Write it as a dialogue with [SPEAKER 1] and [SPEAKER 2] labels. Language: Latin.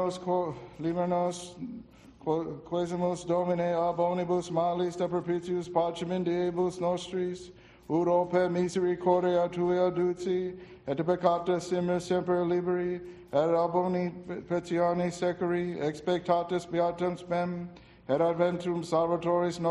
[SPEAKER 1] livernos, quesimus Domine ab omnibus malis de perpetuus pacem in diebus nostris, ut per misericordia tua duci, et peccata semper liberi, et ab omni petione securi, expectatus beatum spem, et adventum salvatoris